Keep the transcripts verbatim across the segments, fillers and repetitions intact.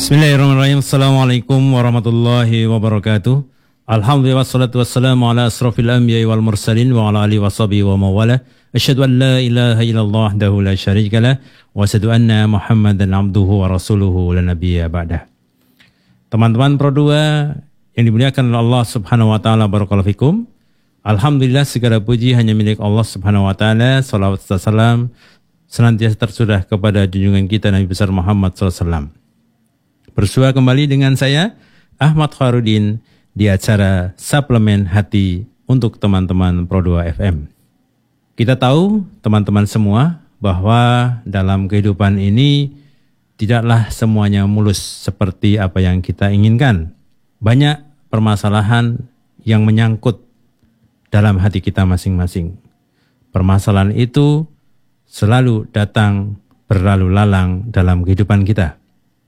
Bismillahirrahmanirrahim. Assalamualaikum warahmatullahi wabarakatuh. Alhamdulillah wassalatu wassalamu ala asrafil anbiya'i wal mursalin wa ala alihi washabihi wa mawala. Asyhadu an la ilaha illallah wahdahu la syarika lah wa asyhadu anna Muhammadan abduhu wa rasuluhu la nabiyya ba'dah. Teman-teman Pro dua yang dimuliakan oleh Allah Subhanahu wa taala, barakallahu fikum. Alhamdulillah segala puji hanya milik Allah Subhanahu wa taala. Salawat dan salam senantiasa tercurah kepada junjungan kita Nabi besar Muhammad sallallahu alaihi wasallam. Bersua kembali dengan saya Ahmad Khairudin di acara Suplemen Hati untuk teman-teman Pro dua F M. Kita tahu teman-teman semua bahwa dalam kehidupan ini tidaklah semuanya mulus seperti apa yang kita inginkan. Banyak permasalahan yang menyangkut dalam hati kita masing-masing. Permasalahan itu selalu datang berlalu lalang dalam kehidupan kita.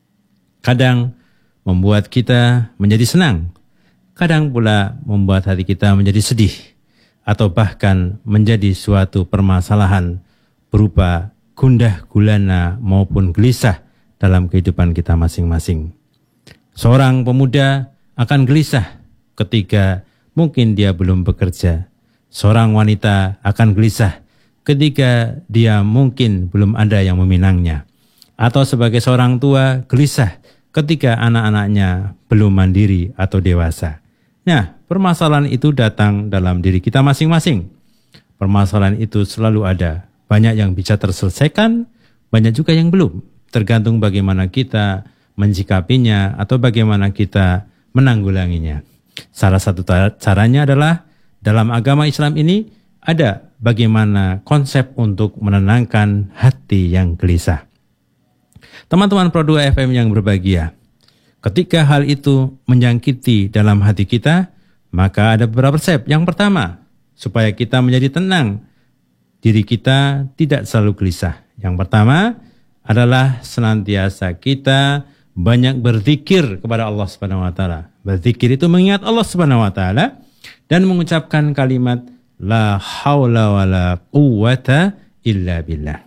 Kadang membuat kita menjadi senang, kadang pula membuat hati kita menjadi sedih, atau bahkan menjadi suatu permasalahan berupa gundah gulana maupun gelisah dalam kehidupan kita masing-masing. Seorang pemuda akan gelisah ketika mungkin dia belum bekerja. Seorang wanita akan gelisah ketika dia mungkin belum ada yang meminangnya. Atau sebagai seorang tua gelisah ketika anak-anaknya belum mandiri atau dewasa. Nah, permasalahan itu datang dalam diri kita masing-masing. Permasalahan itu selalu ada. Banyak yang bisa terselesaikan, banyak juga yang belum. Tergantung bagaimana kita mensikapinya atau bagaimana kita menanggulanginya. Salah satu caranya adalah dalam agama Islam ini ada bagaimana konsep untuk menenangkan hati yang gelisah. Teman-teman Pro dua F M yang berbahagia, ketika hal itu menjangkiti dalam hati kita, maka ada beberapa resep. Yang pertama, supaya kita menjadi tenang, diri kita tidak selalu gelisah. Yang pertama adalah senantiasa kita banyak berzikir kepada Allah Subhanahu wa taala. Berzikir itu mengingat Allah Subhanahu wa taala dan mengucapkan kalimat la haula wala quwwata illa billah.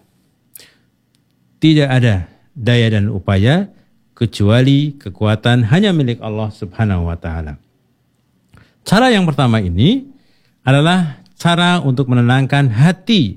Tidak ada daya dan upaya kecuali kekuatan hanya milik Allah Subhanahu wa taala. Cara yang pertama ini adalah cara untuk menenangkan hati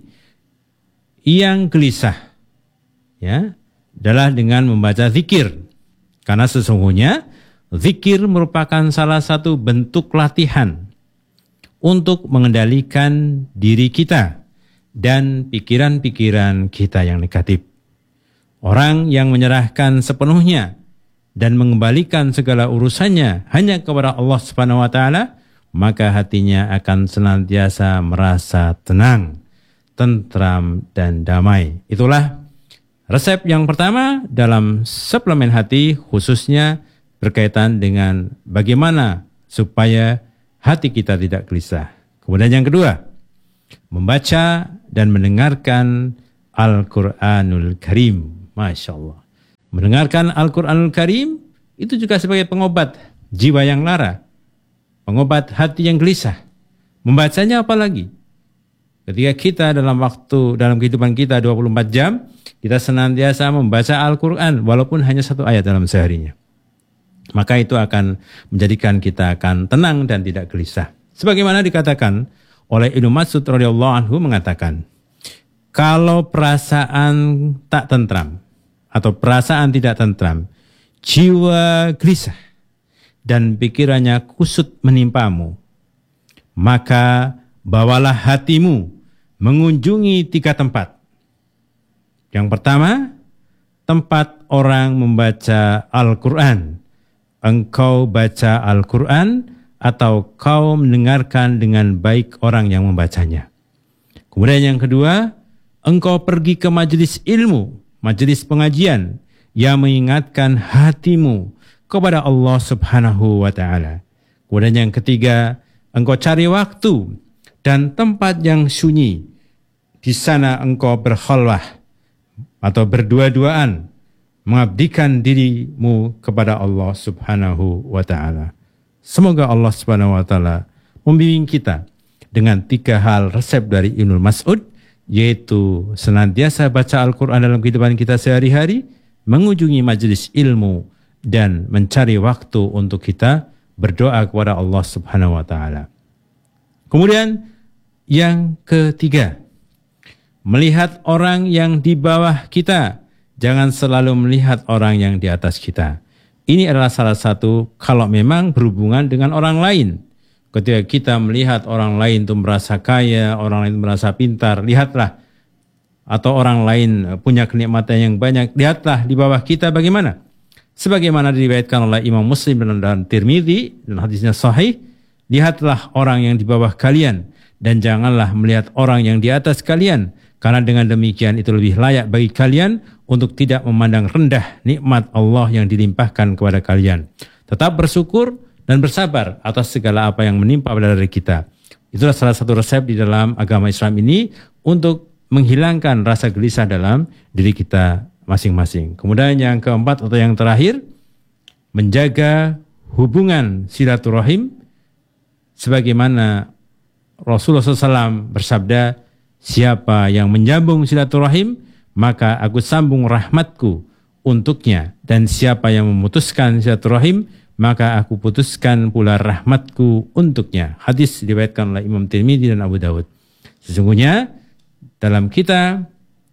yang gelisah. Ya, adalah dengan membaca zikir. Karena sesungguhnya zikir merupakan salah satu bentuk latihan untuk mengendalikan diri kita dan pikiran-pikiran kita yang negatif. Orang yang menyerahkan sepenuhnya dan mengembalikan segala urusannya hanya kepada Allah Subhanahu wa taala, maka hatinya akan senantiasa merasa tenang, tentram dan damai. Itulah resep yang pertama dalam suplemen hati, khususnya berkaitan dengan bagaimana supaya hati kita tidak gelisah. Kemudian yang kedua, membaca dan mendengarkan Al-Quranul Karim. Masya Allah. Mendengarkan Al-Quranul Karim itu juga sebagai pengobat jiwa yang lara, pengobat hati yang gelisah. Membacanya apalagi? Ketika kita dalam waktu, dalam kehidupan kita dua puluh empat jam, kita senantiasa membaca Al-Quran walaupun hanya satu ayat dalam seharinya. Maka itu akan menjadikan kita akan tenang dan tidak gelisah. Sebagaimana dikatakan oleh Ibnu Mas'ud radhiyallahu anhu mengatakan, kalau perasaan tak tentram atau perasaan tidak tentram, jiwa gelisah dan pikirannya kusut menimpamu, maka bawalah hatimu mengunjungi tiga tempat. Yang pertama, tempat orang membaca Al-Quran. Engkau baca Al-Quran atau kau mendengarkan dengan baik orang yang membacanya. Kemudian yang kedua, engkau pergi ke majelis ilmu, majelis pengajian yang mengingatkan hatimu kepada Allah Subhanahu wa taala. Kemudian yang ketiga, engkau cari waktu dan tempat yang sunyi. Di sana engkau berkhalwah atau berdua-duaan mengabdikan dirimu kepada Allah Subhanahu wa taala. Semoga Allah Subhanahu wa taala membimbing kita dengan tiga hal resep dari Ibnu Mas'ud, yaitu senantiasa baca Al-Quran dalam kehidupan kita sehari-hari, mengunjungi majelis ilmu, dan mencari waktu untuk kita berdoa kepada Allah Subhanahu wa taala. Kemudian yang ketiga, melihat orang yang di bawah kita, jangan selalu melihat orang yang di atas kita. Ini adalah salah satu kalau memang berhubungan dengan orang lain. Ketika kita melihat orang lain itu merasa kaya, orang lain merasa pintar, lihatlah. Atau orang lain punya kenikmatan yang banyak, lihatlah di bawah kita bagaimana. Sebagaimana diriwayatkan oleh Imam Muslim dan Tirmidzi dan hadisnya sahih, lihatlah orang yang di bawah kalian dan janganlah melihat orang yang di atas kalian, karena dengan demikian itu lebih layak bagi kalian untuk tidak memandang rendah nikmat Allah yang dilimpahkan kepada kalian. Tetap bersyukur dan bersabar atas segala apa yang menimpa pada diri kita. Itulah salah satu resep di dalam agama Islam ini untuk menghilangkan rasa gelisah dalam diri kita masing-masing. Kemudian yang keempat atau yang terakhir, menjaga hubungan silaturahim sebagaimana Rasulullah shallallahu alaihi wasallam bersabda, siapa yang menyambung silaturahim, maka aku sambung rahmatku untuknya. Dan siapa yang memutuskan silaturahim, maka aku putuskan pula rahmatku untuknya. Hadis diriwayatkan oleh Imam Tirmidzi dan Abu Dawud. Sesungguhnya dalam kita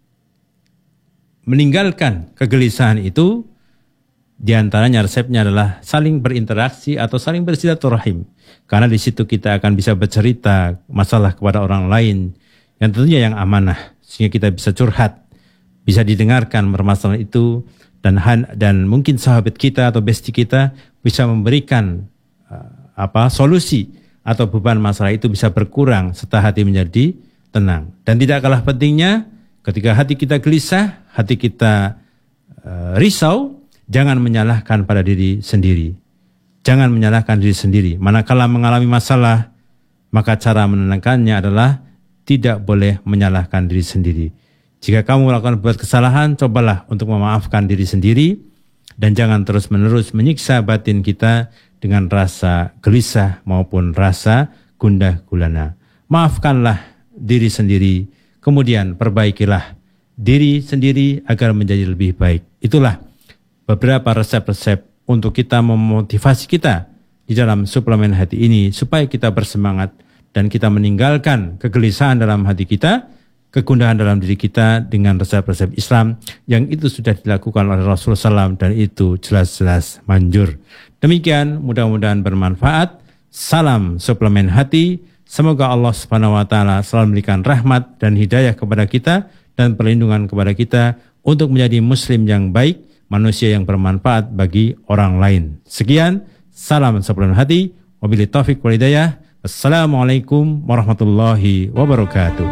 meninggalkan kegelisahan itu, diantaranya resepnya adalah saling berinteraksi atau saling bersilaturahim. Karena di situ kita akan bisa bercerita masalah kepada orang lain yang tentunya yang amanah, sehingga kita bisa curhat, bisa didengarkan permasalahan itu, dan dan mungkin sahabat kita atau bestie kita bisa memberikan uh, apa solusi atau beban masalah itu bisa berkurang serta hati menjadi tenang. Dan tidak kalah pentingnya, ketika hati kita gelisah, hati kita uh, risau, jangan menyalahkan pada diri sendiri. Jangan menyalahkan diri sendiri. Manakala mengalami masalah, maka cara menenangkannya adalah tidak boleh menyalahkan diri sendiri. Jika kamu melakukan buat kesalahan, cobalah untuk memaafkan diri sendiri dan jangan terus-menerus menyiksa batin kita dengan rasa gelisah maupun rasa gundah gulana. Maafkanlah diri sendiri, kemudian perbaikilah diri sendiri agar menjadi lebih baik. Itulah beberapa resep-resep untuk kita memotivasi kita di dalam suplemen hati ini supaya kita bersemangat dan kita meninggalkan kegelisahan dalam hati kita, kegundahan dalam diri kita dengan resep-resep Islam yang itu sudah dilakukan oleh Rasulullah shallallahu alaihi wasallam dan itu jelas-jelas manjur. Demikian, mudah-mudahan bermanfaat. Salam suplemen hati. Semoga Allah Subhanahu wa taala selalu memberikan rahmat dan hidayah kepada kita dan perlindungan kepada kita untuk menjadi muslim yang baik, manusia yang bermanfaat bagi orang lain. Sekian, salam suplemen hati. Wabillahi taufiq wal hidayah. Assalamualaikum warahmatullahi wabarakatuh.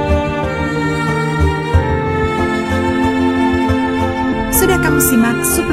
Sudah kamu simak suplemen